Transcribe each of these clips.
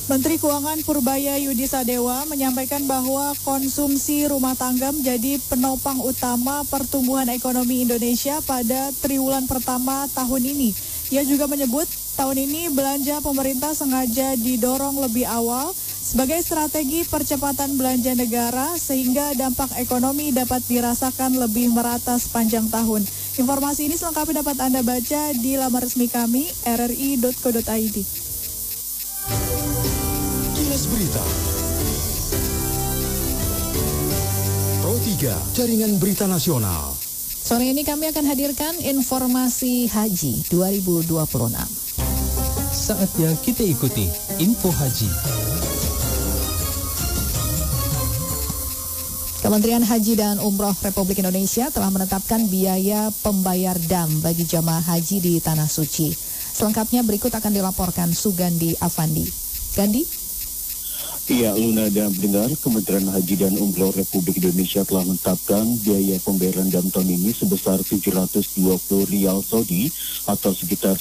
Menteri Keuangan Purbaya Yudi Sadewa menyampaikan bahwa konsumsi rumah tangga menjadi penopang utama pertumbuhan ekonomi Indonesia pada triwulan pertama tahun ini. Ia juga menyebut tahun ini belanja pemerintah sengaja didorong lebih awal sebagai strategi percepatan belanja negara sehingga dampak ekonomi dapat dirasakan lebih merata sepanjang tahun. Informasi ini selengkapnya dapat Anda baca di laman resmi kami rri.co.id. Kilas Berita Pro 3 Jaringan Berita Nasional. Sore ini kami akan hadirkan informasi haji 2026. Saatnya kita ikuti info haji. Kementerian Haji dan Umroh Republik Indonesia telah menetapkan biaya pembayar dam bagi jamaah haji di Tanah Suci. Selengkapnya berikut akan dilaporkan Sugandi Afandi. Gandi? Iya, Luna dan pendengar, Kementerian Haji dan Umroh Republik Indonesia telah menetapkan biaya pembayaran dam tahun ini sebesar 720 rial Saudi atau sekitar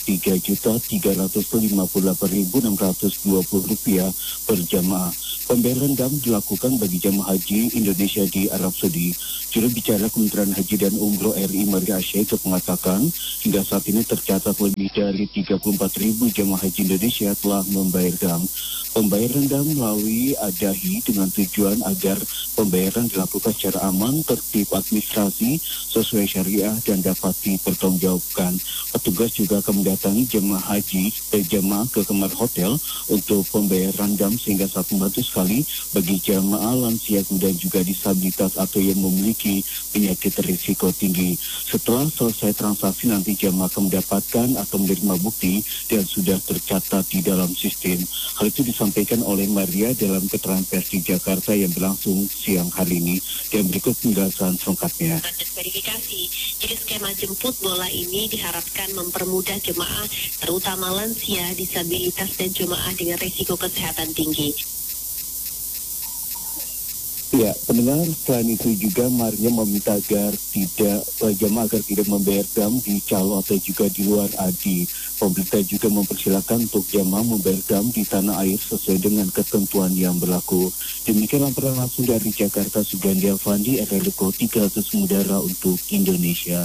3.358.620 rupiah per jamaah. Pembayaran dam dilakukan bagi jamaah haji Indonesia di Arab Saudi. Juru bicara Kementerian Haji dan Umroh RI Maria Asyik mengatakan hingga saat ini tercatat lebih dari 34.000 jamaah haji Indonesia telah membayar dam. Pembayaran dam melalui Adahi dengan tujuan agar pembayaran dilakukan secara aman, tertib administrasi, sesuai syariah dan dapat dipertanggungjawabkan. Petugas juga akan mendatangi jemaah haji jemaah ke kamar hotel untuk pembayaran dam sehingga sangat membantu sekali bagi jemaah lansia dan juga disabilitas atau yang memiliki penyakit risiko tinggi. Setelah selesai transaksi nanti jemaah akan mendapatkan atau menerima bukti dan sudah tercatat di dalam sistem. Hal itu disampaikan oleh Maria dalam keterangan pers di Jakarta yang berlangsung siang hari ini. Dan berikut penjelasan selengkapnya. Verifikasi. Jadi skema jemput bola ini diharapkan mempermudah jemaah, terutama lansia, disabilitas dan jemaah dengan risiko kesehatan tinggi. Ya, pendengar, selain itu juga Maria meminta agar jemaah agar tidak membayar dam di calo atau juga di luar ADI. Pemerintah juga mempersilakan untuk jemaah membayar dam di tanah air sesuai dengan ketentuan yang berlaku. Demikian laporan langsung dari Jakarta, Sugandi Afandi, RRI 300 Udara untuk Indonesia.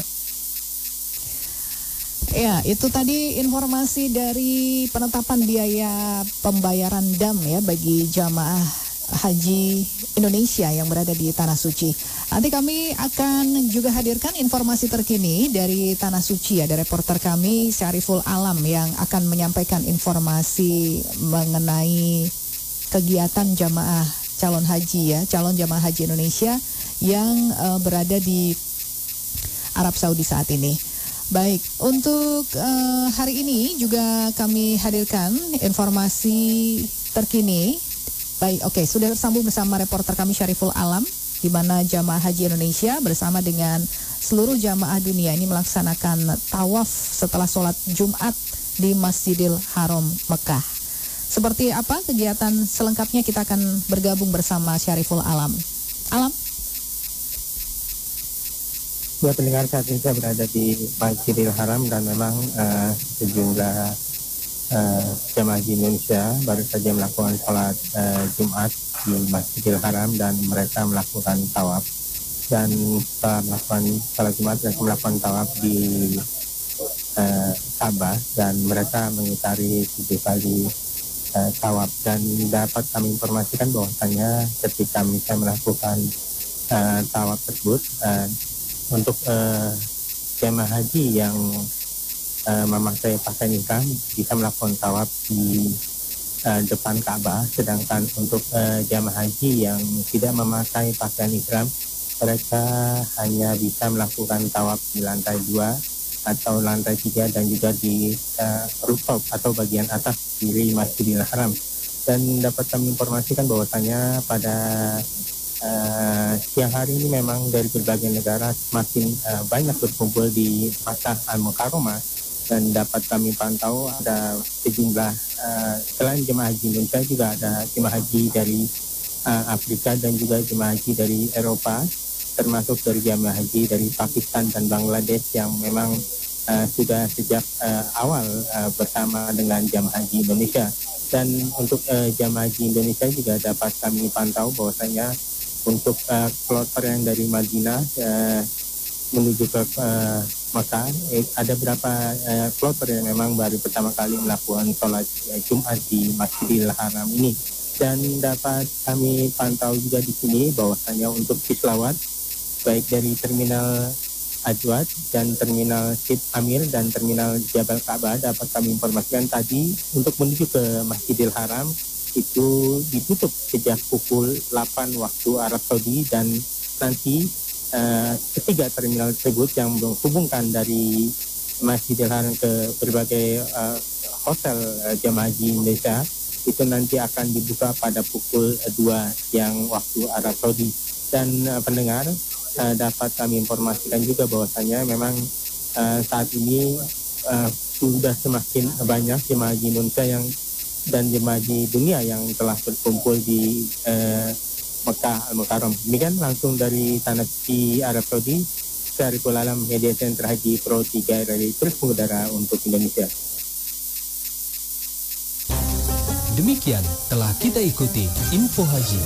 Ya, itu tadi informasi dari penetapan biaya pembayaran dam ya bagi jamaah haji Indonesia yang berada di Tanah Suci. Nanti kami akan juga hadirkan informasi terkini dari Tanah Suci ya, dari reporter kami Syariful Alam yang akan menyampaikan informasi mengenai kegiatan jamaah calon haji ya, calon jamaah haji Indonesia yang berada di Arab Saudi saat ini. Baik, untuk hari ini juga kami hadirkan informasi terkini. Baik, oke, sudah tersambung bersama reporter kami Syariful Alam, di mana jamaah haji Indonesia bersama dengan seluruh jamaah dunia ini melaksanakan tawaf setelah sholat Jumat di Masjidil Haram Mekah. Seperti apa kegiatan selengkapnya, kita akan bergabung bersama Syariful Alam. Alam? Ya, pendengar, saat ini saya berada di Masjidil Haram dan memang sejumlah jamaah haji Indonesia baru saja melakukan sholat Jumat di Masjidil Haram dan mereka melakukan tawaf. Dan setelah melakukan sholat Jumat, mereka melakukan tawaf di Ka'bah dan mereka mengitari 7 kali tawaf. Dan dapat kami informasikan bahwasanya ketika mereka melakukan tawaf tersebut, untuk jemaah haji yang memakai pakaian ihram bisa melakukan tawaf di depan Ka'bah, sedangkan untuk jamaah haji yang tidak memakai pakaian ihram, mereka hanya bisa melakukan tawaf di lantai 2 atau lantai 3 dan juga di rooftop atau bagian atas kiri Masjidil Haram. Dan dapat kami informasikan bahwasanya pada siang hari ini memang dari berbagai negara semakin banyak berkumpul di Makkah Al-Mukarramah. Dan dapat kami pantau ada sejumlah selain jemaah haji Indonesia juga ada jemaah haji dari Afrika dan juga jemaah haji dari Eropa, termasuk dari jemaah haji dari Pakistan dan Bangladesh yang memang sudah sejak awal bersama dengan jemaah haji Indonesia. Dan untuk jamaah haji Indonesia juga dapat kami pantau bahwasanya untuk kloter yang dari Madinah menuju ke Mekah, ada beberapa kloter yang memang baru pertama kali melakukan sholat Jumat di Masjidil Haram ini. Dan dapat kami pantau juga di sini bahwasanya untuk bis lawat baik dari terminal Ajwad dan terminal Sid Amir dan terminal Jabal Ka'bah dapat kami informasikan tadi untuk menuju ke Masjidil Haram itu ditutup sejak pukul 8 waktu Arab Saudi, dan nanti ketiga terminal tersebut yang menghubungkan dari Masjidil Haram ke berbagai hotel jamaah haji Indonesia itu nanti akan dibuka pada pukul 2 siang waktu Arab Saudi. Dan pendengar dapat kami informasikan juga bahwasanya memang saat ini sudah semakin banyak jemaah haji Indonesia dan jemaah haji dunia yang telah berkumpul di Mekah Al-Mukarram. Demikian langsung dari Tanah Suci Arab Saudi, Syariful Alam, Media Center Haji Pro 3 RRI terus mengudara untuk Indonesia. Demikian telah kita ikuti Info Haji.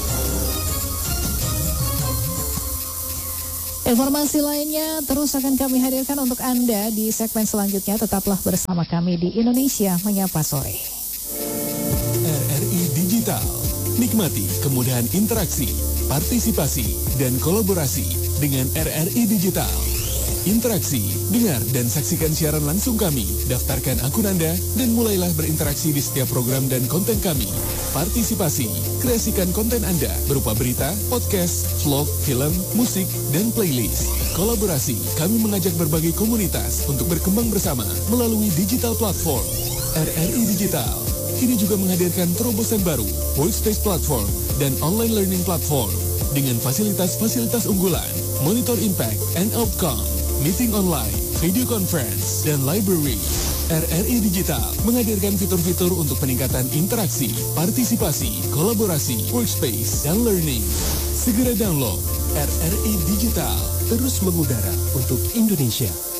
Informasi lainnya terus akan kami hadirkan untuk Anda di segmen selanjutnya. Tetaplah bersama kami di Indonesia Menyapa Sore. RRI Digital. Nikmati kemudahan interaksi, partisipasi, dan kolaborasi dengan RRI Digital. Interaksi, dengar dan saksikan siaran langsung kami, daftarkan akun Anda, dan mulailah berinteraksi di setiap program dan konten kami. Partisipasi, kreasikan konten Anda berupa berita, podcast, vlog, film, musik, dan playlist. Kolaborasi, kami mengajak berbagai komunitas untuk berkembang bersama melalui digital platform. RRI Digital kini juga menghadirkan terobosan baru, Workspace Platform, dan Online Learning Platform, dengan fasilitas-fasilitas unggulan, Monitor Impact and Outcome, Meeting Online, Video Conference, dan Library. RRI Digital menghadirkan fitur-fitur untuk peningkatan interaksi, partisipasi, kolaborasi, workspace, dan learning. Segera download RRI Digital, terus mengudara untuk Indonesia.